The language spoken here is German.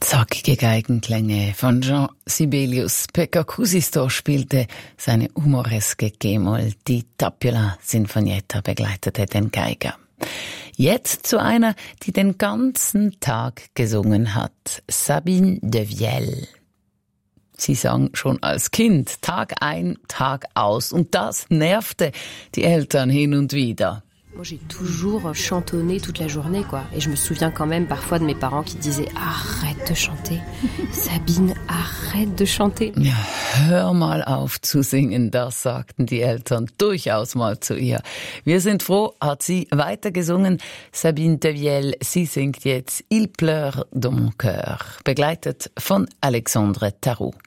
Zackige Geigenklänge von Jean Sibelius. Pekka Kuusisto spielte seine humoreske G-Moll. Die Tapiola Sinfonietta begleitete den Geiger. Jetzt zu einer, die den ganzen Tag gesungen hat. Sabine Devielle. Sie sang schon als Kind, Tag ein, Tag aus. Und das nervte die Eltern hin und wieder. Moi, j'ai toujours chantonné toute la journée, quoi. Et je me souviens quand même parfois de mes parents qui disaient « Arrête de chanter. Sabine, arrête de chanter. » Ja, hör mal auf zu singen, das sagten die Eltern durchaus mal zu ihr. Wir sind froh, hat sie weiter gesungen. Sabine Devielle, sie singt jetzt « Il pleure dans mon cœur», begleitet von Alexandre Tarot.